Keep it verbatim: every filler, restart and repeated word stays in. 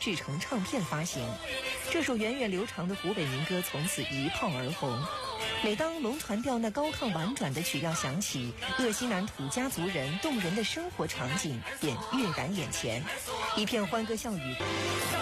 制成唱片发行。这首源远流长的湖北民歌从此一炮而红。每当龙船调那高亢婉转的曲调响起，鄂西南土家族人动人的生活场景便跃然眼前，一片欢歌笑语。